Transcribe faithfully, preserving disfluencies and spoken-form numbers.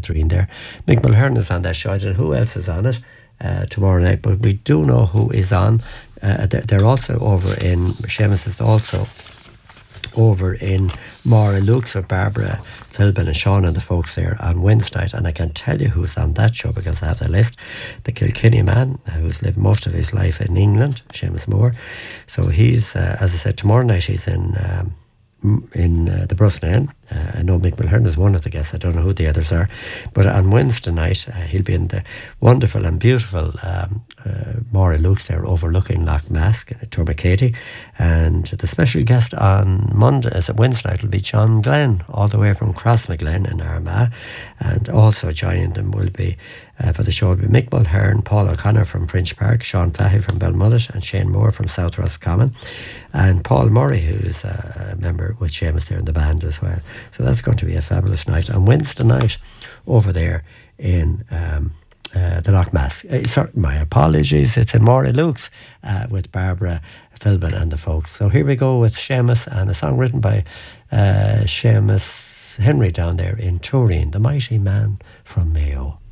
Turin there. Mick Mulhern is on that show. I don't know who else is on it uh, tomorrow night, but we do know who is on. Uh, they're also over in, Seamus is also over in Mara Luke's with Barbara Philbin and Sean and the folks there on Wednesday night, and I can tell you who's on that show because I have the list. The Kilkenny man who's lived most of his life in England, Seamus Moore. So he's, uh, as I said, tomorrow night he's in um, in uh, the Brosnan. Uh, I know Mick Mulhern is one of the guests. I don't know who the others are. But on Wednesday night, uh, he'll be in the wonderful and beautiful um, uh, Mora Luke's there overlooking Loch Mask, uh, Tourmakeady. And the special guest on Monday, as Wednesday night, will be John Glenn, all the way from Crossmaglen in Armagh. And also joining them will be, uh, for the show, will be Mick Mulhern, Paul O'Connor from Fringe Park, Sean Fahey from Belmullet, and Shane Moore from South Roscommon. And Paul Murray, who's a member with Seamus there in the band as well. So that's going to be a fabulous night on Wednesday night over there in um, uh, the Loch Mask. Uh, sorry, my apologies. It's in Mora Luke's uh, with Barbara Philbin and the folks. So here we go with Seamus and a song written by uh, Seamus Henry down there in Turin, the mighty man from Mayo.